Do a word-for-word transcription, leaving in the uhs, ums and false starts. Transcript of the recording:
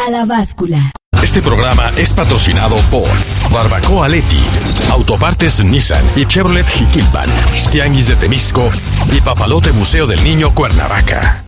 A la báscula. Este programa es patrocinado por Barbacoa Leti, Autopartes Nissan y Chevrolet Jiquilpan, Tianguis de Temisco y Papalote Museo del Niño Cuernavaca.